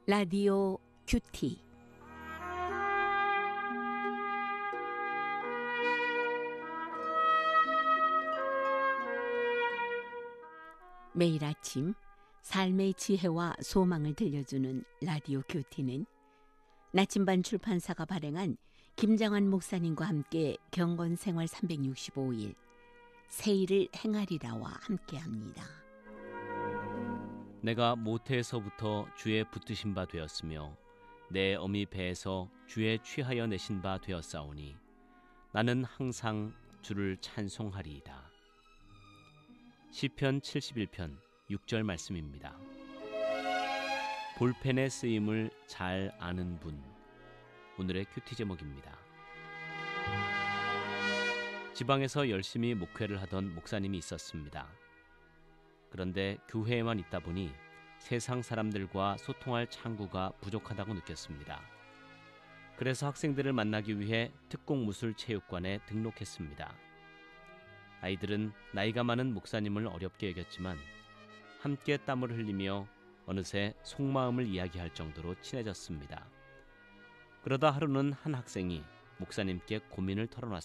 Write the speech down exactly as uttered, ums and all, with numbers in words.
라디오 큐티. 매일 아침 삶의 지혜와 소망을 들려주는 라디오 큐티는 나침반 출판사가 발행한 김장환 목사님과 함께 경건생활 삼백육십오 일 새 일을 행하리라와 함께합니다. 내가 모태에서부터 주의 붙드신 바 되었으며 내 어미 배에서 주의 취하여 내신 바 되었사오니 나는 항상 주를 찬송하리이다. 시편 칠십일 편 육 절 말씀입니다. 볼펜의 쓰임을 잘 아는 분, 오늘의 큐티 제목입니다. 지방에서 열심히 목회를 하던 목사님이 있었습니다. 그런데 교회에만 있다 보니 세상 사람들과 소통할 창구가 부족하다고 느꼈습니다. 그래서 학생들을 만나기 위해 특공무술체육관에 등록했습니다. 아이들은 나이가 많은 목사님을 어렵게 여겼지만 함께 땀을 흘리며 어느새 속마음을 이야기할 정도로 친해졌습니다. 그러다 하루는 한 학생이 목사님께 고민을 털어놨습니다.